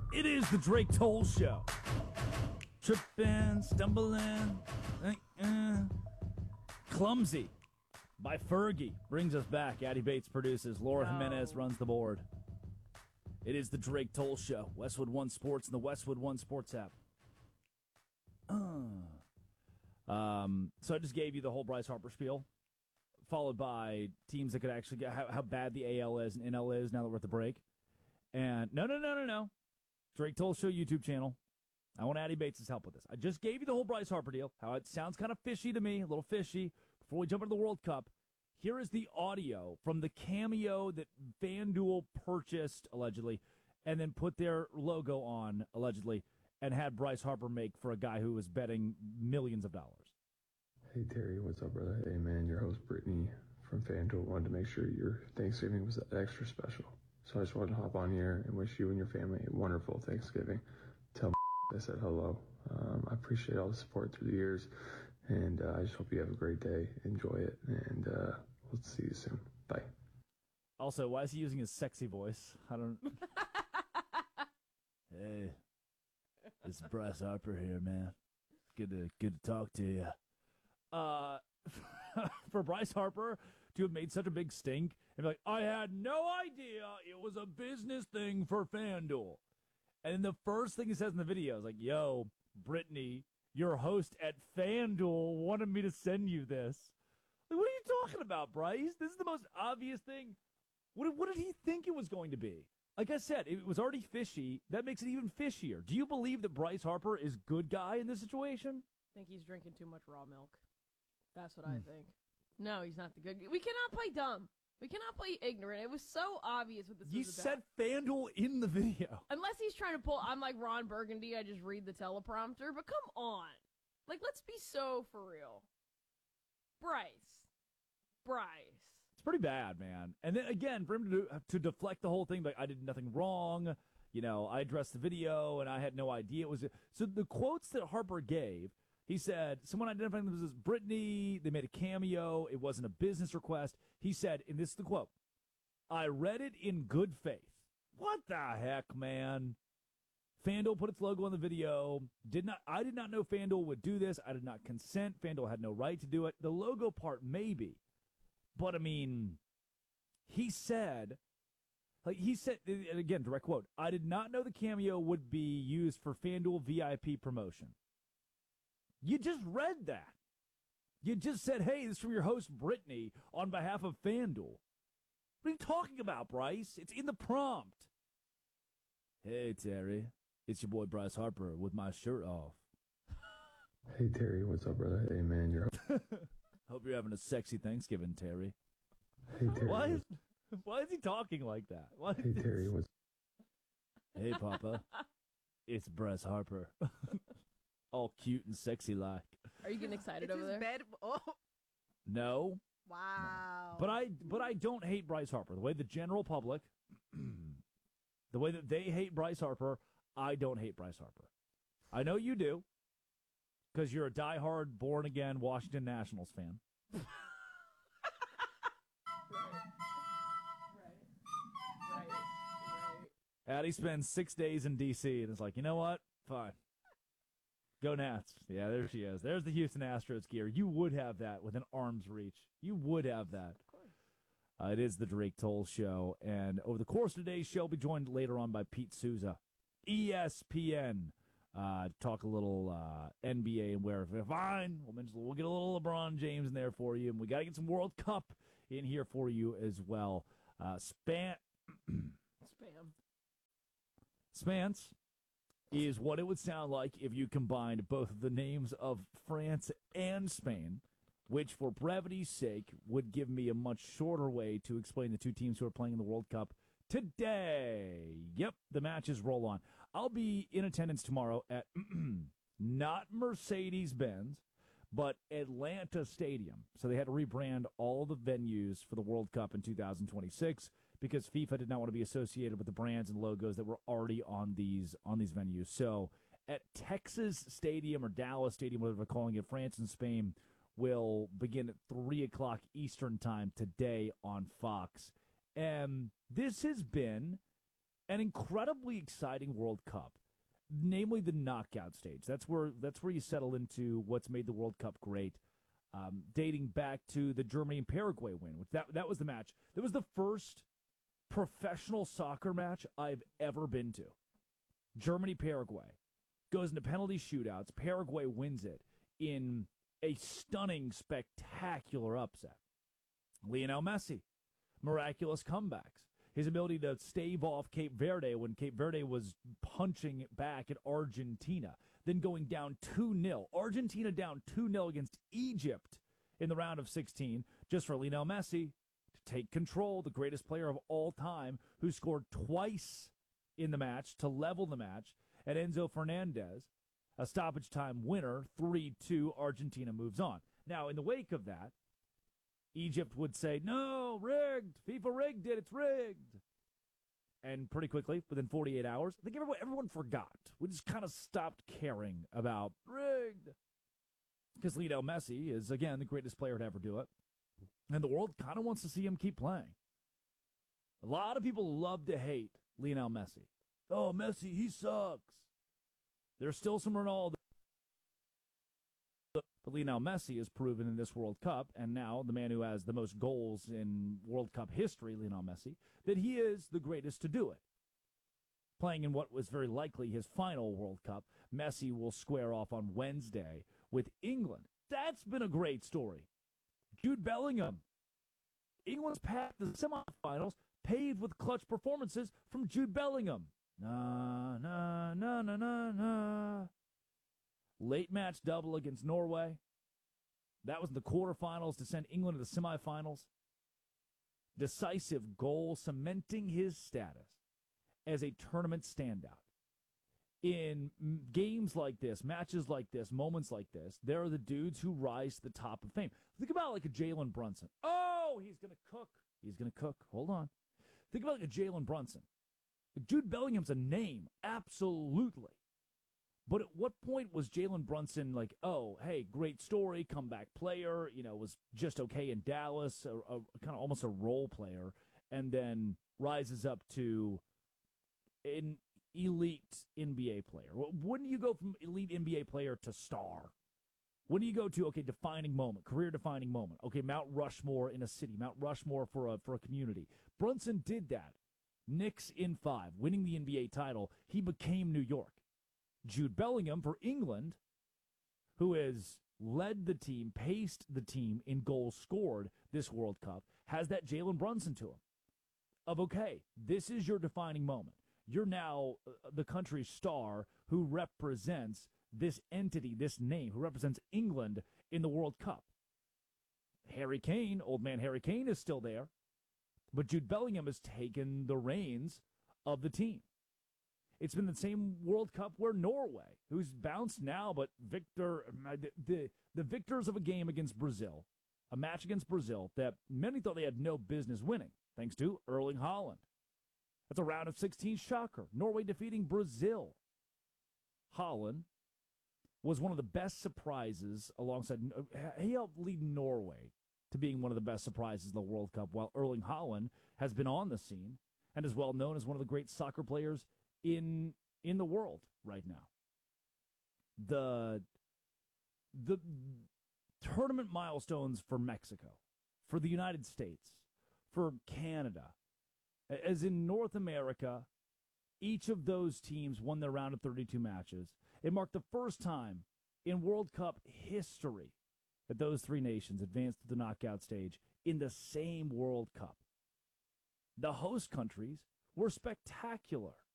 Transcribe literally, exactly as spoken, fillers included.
It is the Drake Toll Show. Tripping, stumbling, uh, uh. Clumsy by Fergie brings us back. Addie Bates produces. Laura No. Jimenez runs the board. It is the Drake Toll Show. Westwood One Sports and the Westwood One Sports app. Uh. Um, so I just gave you the whole Bryce Harper spiel, followed by teams that could actually get how, how bad the A L is and N L is now that we're at the break. And no, no, no, no, no. Drake Toll Show YouTube channel. I want Addie Bates' help with this. I just gave you the whole Bryce Harper deal, how it sounds kind of fishy to me, a little fishy. Before we jump into the World Cup, here is the audio from the cameo that FanDuel purchased, allegedly, and then put their logo on, allegedly, and had Bryce Harper make for a guy who was betting millions of dollars. Hey, Terry, what's up, brother? Hey, man, your host, Brittany from FanDuel, wanted to make sure your Thanksgiving was extra special. So I just wanted to hop on here and wish you and your family a wonderful Thanksgiving. Tell I said hello. Um, I appreciate all the support through the years, and uh, I just hope you have a great day. Enjoy it, and uh, we'll see you soon. Bye. Also, why is he using his sexy voice? I don't... Hey, it's Bryce Harper here, man. Good to good to talk to you. Uh, for Bryce Harper to have made such a big stink and be like, I had no idea it was a business thing for FanDuel. And then the first thing he says in the video is like, yo, Brittany, your host at FanDuel wanted me to send you this. Like, what are you talking about, Bryce? This is the most obvious thing. What, what did he think it was going to be? Like I said, it was already fishy. That makes it even fishier. Do you believe that Bryce Harper is good guy in this situation? I think he's drinking too much raw milk. That's what hmm. I think. No, he's not the good guy. We cannot play dumb. We cannot play ignorant. It was so obvious what this you was about. You said FanDuel in the video. Unless he's trying to pull, I'm like Ron Burgundy, I just read the teleprompter. But come on. Like, let's be so for real. Bryce. Bryce. It's pretty bad, man. And then, again, for him to, do, to deflect the whole thing, like, I did nothing wrong. You know, I addressed the video, and I had no idea it was... So the quotes that Harper gave, he said, someone identified them as Brittany, they made a cameo, it wasn't a business request. He said, and this is the quote, I read it in good faith. What the heck, man? FanDuel put its logo on the video. Did not. I did not know FanDuel would do this. I did not consent. FanDuel had no right to do it. The logo part, maybe. But, I mean, he said, like he said, and again, direct quote, I did not know the cameo would be used for FanDuel V I P promotion. You just read that. You just said, hey, this is from your host, Brittany, on behalf of FanDuel. What are you talking about, Bryce? It's in the prompt. Hey, Terry. It's your boy, Bryce Harper, with my shirt off. Hey, Terry. What's up, brother? Hey, man. You're... Hope you're having a sexy Thanksgiving, Terry. Hey, Terry. Why is, why is he talking like that? Why hey, Terry. What's... Hey, Papa. It's Bryce Harper. All cute and sexy like. Are you getting excited it's over his there? Bed. Oh. No. Wow. But I but I don't hate Bryce Harper. The way the general public, the way that they hate Bryce Harper, I don't hate Bryce Harper. I know you do, because you're a diehard, born-again Washington Nationals fan. Right. Right. Right. Right. Addie spends six days in D C and is like, you know what? Fine. Go Nats. Yeah, there she is. There's the Houston Astros gear. You would have that within arm's reach. You would have that. Of course. Uh, it is the Drake Toll Show. And over the course of today's show, we'll be joined later on by Pete Souza, E S P N, uh, to talk a little uh, N B A and where. Fine. We'll, mention, we'll get a little LeBron James in there for you. And we got to get some World Cup in here for you as well. Uh, Span. Spam. Spance is what it would sound like if you combined both of the names of France and Spain, which, for brevity's sake, would give me a much shorter way to explain the two teams who are playing in the World Cup today. Yep, the matches roll on. I'll be in attendance tomorrow at not Mercedes-Benz, but Atlanta Stadium. So they had to rebrand all the venues for the World Cup in two thousand twenty-six because FIFA did not want to be associated with the brands and logos that were already on these on these venues. So at Texas Stadium or Dallas Stadium, whatever they're calling it, France and Spain will begin at three o'clock Eastern time today on Fox. And this has been an incredibly exciting World Cup, namely the knockout stage. That's where that's where you settle into what's made the World Cup great, um, dating back to the Germany and Paraguay win. Which that that was the match. That was the first professional soccer match I've ever been to. Germany Paraguay goes into penalty shootouts. Paraguay wins it in a stunning, spectacular upset. Lionel Messi, miraculous comebacks. His ability to stave off Cape Verde when Cape Verde was punching back at Argentina, then going down two nil. Argentina down two nil against Egypt in the round of sixteen, just for Lionel Messi to take control, the greatest player of all time, who scored twice in the match to level the match, and Enzo Fernandez, a stoppage time winner, three two, Argentina moves on. Now, in the wake of that, Egypt would say, no, rigged. FIFA rigged it. It's rigged. And pretty quickly, within forty-eight hours, I think everyone, everyone forgot. We just kind of stopped caring about rigged. Because Lionel Messi is, again, the greatest player to ever do it. And the world kind of wants to see him keep playing. A lot of people love to hate Lionel Messi. Oh, Messi, he sucks. There's still some Ronaldo. But Lionel Messi has proven in this World Cup, and now the man who has the most goals in World Cup history, Lionel Messi, that he is the greatest to do it. Playing in what was very likely his final World Cup, Messi will square off on Wednesday with England. That's been a great story. Jude Bellingham. England's path to the semifinals paved with clutch performances from Jude Bellingham. Na, na, na, na, na, na. Late match double against Norway. That was in the quarterfinals to send England to the semifinals. Decisive goal cementing his status as a tournament standout. In games like this, matches like this, moments like this, there are the dudes who rise to the top of fame. Think about like a Jalen Brunson. Oh, he's going to cook. He's going to cook. Hold on. Think about like a Jalen Brunson. Jude Bellingham's a name, absolutely. But at what point was Jalen Brunson like, oh, hey, great story, comeback player, you know, was just okay in Dallas, a, a kind of almost a role player, and then rises up to an elite N B A player? When do you go from elite N B A player to star? When do you go to, okay, defining moment, career-defining moment? Okay, Mount Rushmore in a city, Mount Rushmore for a, for a community. Brunson did that. Knicks in five, winning the N B A title. He became New York. Jude Bellingham for England, who has led the team, paced the team in goals scored this World Cup, has that Jalen Brunson to him. Of, okay, this is your defining moment. You're now the country's star who represents this entity, this name, who represents England in the World Cup. Harry Kane, old man Harry Kane is still there, but Jude Bellingham has taken the reins of the team. It's been the same World Cup where Norway, who's bounced now, but Victor, the, the, the victors of a game against Brazil, a match against Brazil that many thought they had no business winning, thanks to Erling Haaland. That's a round of sixteen shocker. Norway defeating Brazil. Haaland was one of the best surprises alongside, he helped lead Norway to being one of the best surprises of the World Cup, while Erling Haaland has been on the scene and is well known as one of the great soccer players in in the world right now. The the tournament milestones for Mexico, for the United States, for Canada, as in North America, each of those teams won their round of thirty-two matches. It marked the first time in World Cup history that those three nations advanced to the knockout stage in the same World Cup. The host countries were spectacular.